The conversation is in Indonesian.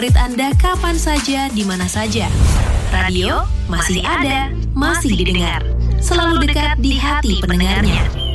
favorit Anda kapan saja, di mana saja. Radio masih ada, masih didengar. Selalu dekat di hati pendengarnya.